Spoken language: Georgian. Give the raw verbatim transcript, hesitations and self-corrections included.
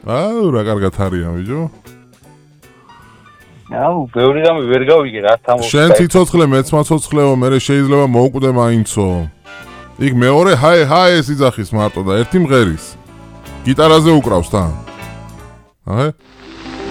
აუ, რა კარგად არიან, ბიჭო. აუ, ბევრი რამე ვერ გავიგე, რა თამო. შენ ციცოცხლე, მეც მაცოცხლეო, მე შეიძლება მოვკვდე მაინცო. იქ მეორე ჰაი ჰაი ეს იძახის მარტო და ერთი მღერის. გიტარაზე უკრავს თან. აჰა.